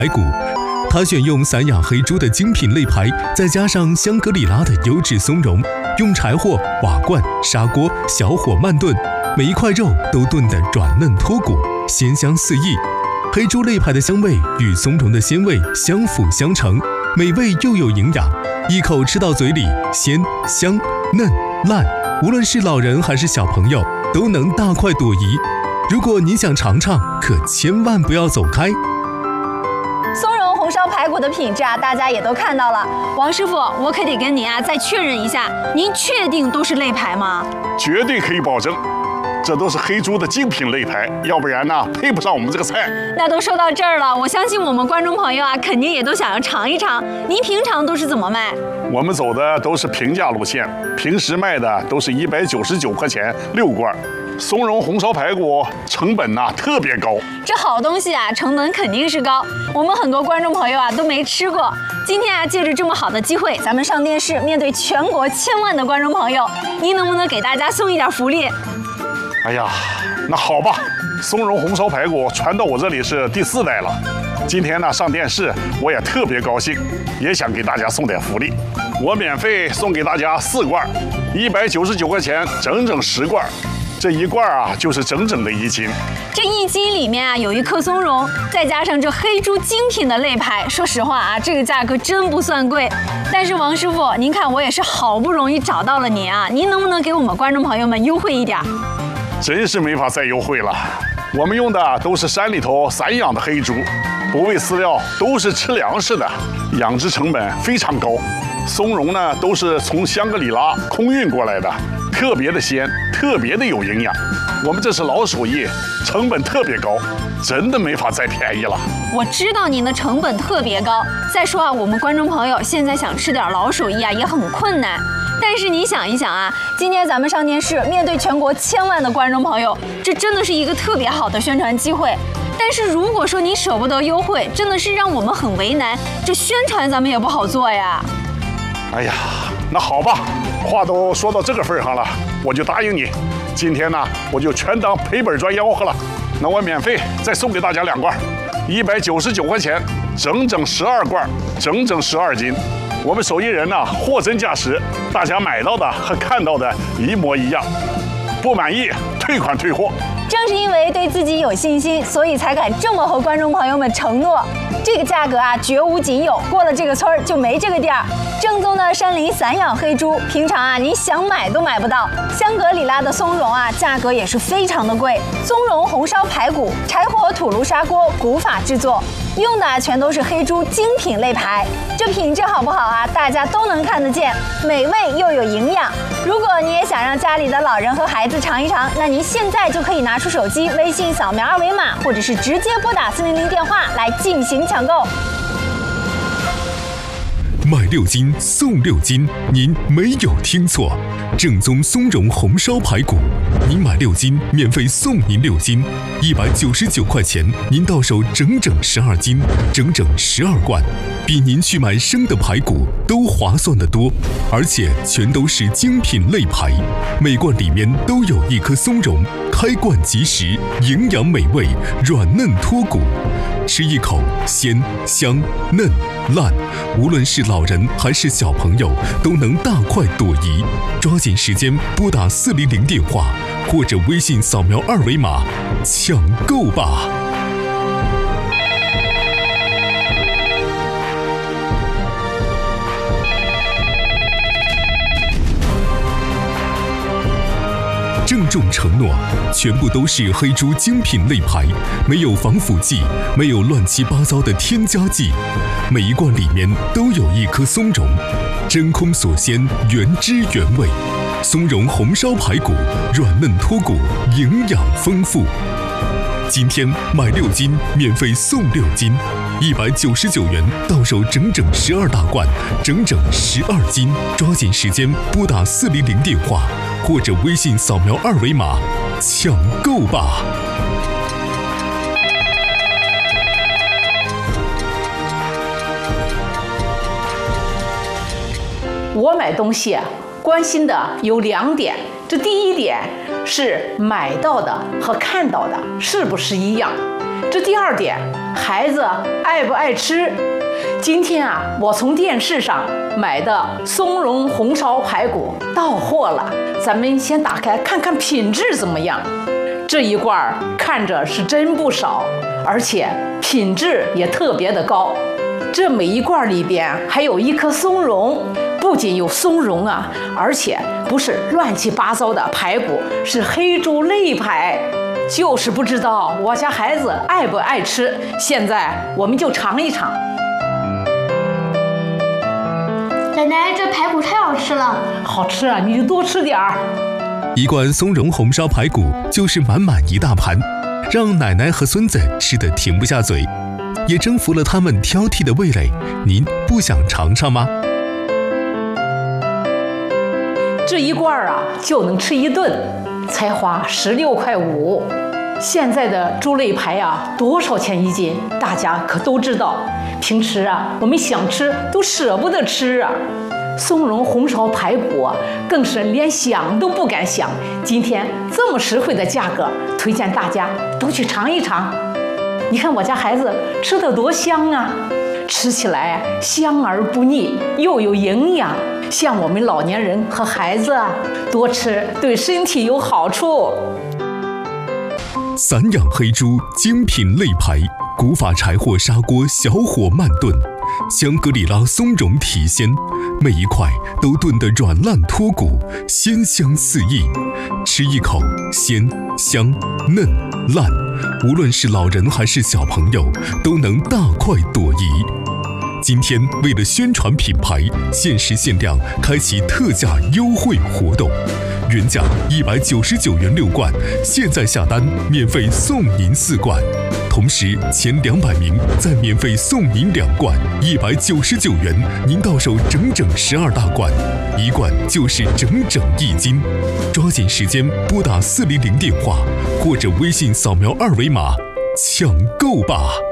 排骨。它选用散养黑猪的精品肋排，再加上香格里拉的优质松茸，用柴火、瓦罐、砂锅小火慢炖，每一块肉都炖得软嫩脱骨，鲜香四溢。黑猪肋排的香味与松茸的鲜味相辅相成，美味又有营养，一口吃到嘴里鲜香嫩烂，无论是老人还是小朋友都能大快朵颐。如果你想尝尝，可千万不要走开。 松茸红烧排骨的品质啊，大家也都看到了。王师傅，我可得跟您啊再确认一下，您确定都是肋排吗？ 绝对可以保证，这都是黑猪的精品肋排，要不然呢配不上我们这个菜。 那都说到这儿了，我相信我们观众朋友啊，肯定也都想要尝一尝。您平常都是怎么卖？ 我们走的都是平价路线，平时卖的都是199块钱6罐。松茸红烧排骨成本呢特别高， 这好东西啊，成本肯定是高。我们很多观众朋友啊都没吃过。今天啊，借着这么好的机会，咱们上电视，面对全国千万的观众朋友，您能不能给大家送一点福利？ 哎呀，那好吧，松茸红烧排骨传到我这里是第4代了。今天呢上电视，我也特别高兴，也想给大家送点福利。我免费送给大家4罐，199块钱，整整10罐。这一罐啊，就是整整的1斤。 这1斤里面啊，有1颗松茸，再加上这黑猪精品的肋排。说实话啊，这个价格真不算贵。但是王师傅，您看我也是好不容易找到了您啊，您能不能给我们观众朋友们优惠一点？ 真是没法再优惠了。我们用的都是山里头散养的黑猪，不喂饲料，都是吃粮食的，养殖成本非常高。松茸呢，都是从香格里拉空运过来的。特别的鲜，特别的有营养。我们这是老手艺，成本特别高，真的没法再便宜了。 我知道您的成本特别高，再说啊，我们观众朋友现在想吃点老手艺啊，也很困难。但是你想一想啊，今天咱们上电视，面对全国千万的观众朋友，这真的是一个特别好的宣传机会。但是如果说你舍不得优惠，真的是让我们很为难，这宣传咱们也不好做呀。 哎呀，那好吧，话都说到这个份上了，我就答应你。今天呢，我就全当赔本赚吆喝了。那我免费再送给大家2罐，199块钱，整整12罐，整整12斤。我们手艺人呢，货真价实，大家买到的和看到的一模一样。不满意，退款退货。 正是因为对自己有信心，所以才敢这么和观众朋友们承诺。这个价格啊，绝无仅有，过了这个村儿就没这个店儿。正宗的山林散养黑猪，平常啊您想买都买不到。香格里拉的松茸啊，价格也是非常的贵。松茸红烧排骨，柴火土炉砂锅古法制作，用的全都是黑猪精品肋排。这品质好不好啊？大家都能看得见，美味又有营养。如果你也想让家里的老人和孩子尝一尝，那您现在就可以拿出手机，微信扫描2维码，或者是直接拨打400电话来进行抢购。 买6斤送6斤，您没有听错，正宗松茸红烧排骨，您买6斤免费送您6斤，199块钱，您到手整整12斤，整整12罐，比您去买生的排骨都划算得多，而且全都是精品肋排，每罐里面都有1颗松茸，开罐即食，营养美味，软嫩脱骨。吃一口鲜香嫩烂，无论是老人还是小朋友都能大快朵颐。抓紧时间拨打400电话，或者微信扫描2维码抢购吧。郑重承诺，全部都是黑猪精品肋排，没有防腐剂，没有乱七八糟的添加剂。每一罐里面都有1颗松茸，真空锁鲜，原汁原味。松茸红烧排骨，软嫩脱骨，营养丰富。今天买6斤，免费送6斤，199元到手整整12大罐，整整12斤。抓紧时间拨打400电话，或者微信扫描2维码抢购吧。 我买东西关心的有2点，这第一点是买到的和看到的是不是一样，这第2点孩子爱不爱吃？今天啊，我从电视上买的松茸红烧排骨到货了，咱们先打开看看品质怎么样。这一罐看着是真不少，而且品质也特别的高。这每一罐里边还有一颗松茸，不仅有松茸啊，而且不是乱七八糟的排骨，是黑猪肋排。就是不知道我家孩子爱不爱吃，现在我们就尝一尝。 奶奶，这排骨太好吃了。 好吃啊，你就多吃点儿。 一罐松茸红烧排骨就是满满一大盘，让奶奶和孙子吃得停不下嘴，也征服了他们挑剔的味蕾。您不想尝尝吗？ 这一罐啊就能吃一顿，才花16.5块。现在的猪肋排啊多少钱一斤？大家可都知道。平时啊我们想吃都舍不得吃啊。松茸红烧排骨啊更是连想都不敢想。今天这么实惠的价格，推荐大家都去尝一尝。你看我家孩子吃得多香啊，吃起来香而不腻，又有营养。像我们老年人和孩子啊，多吃对身体有好处。 散养黑猪精品肋排，古法柴火砂锅小火慢炖，香格里拉松茸体鲜，每一块都炖得软烂脱骨，鲜香四溢。吃一口鲜香嫩烂，无论是老人还是小朋友，都能大快朵颐。今天为了宣传品牌，限时限量开启特价优惠活动，原价199元6罐，现在下单免费送您4罐，同时前200名再免费送您2罐，199元您到手整整12大罐，1罐就是整整1斤。抓紧时间拨打400电话或者微信扫描2维码抢购吧。